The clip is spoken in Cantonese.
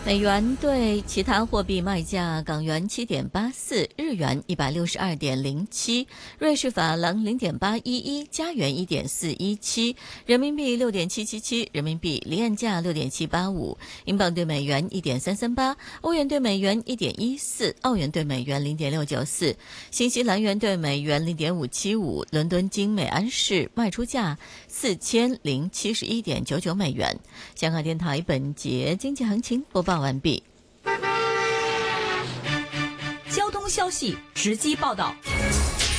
美元对其他货币卖价：港元7.84，日元162.07，瑞士法郎0.811，加元1.417，人民币6.777，人民币离岸价6.785，英镑对美元1.338，欧元对美元1.14，澳元对美元0.694，新西兰元对美元0.575。伦敦金每安士卖出价4071.99美元。香港电台本节经济行情播报完毕。 交通消息直击报道。